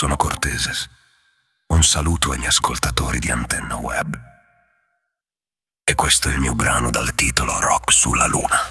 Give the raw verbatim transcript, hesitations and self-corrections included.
sono Corteses. Un saluto agli ascoltatori di Antenna Web. E questo è il mio brano dal titolo Rock sulla Luna.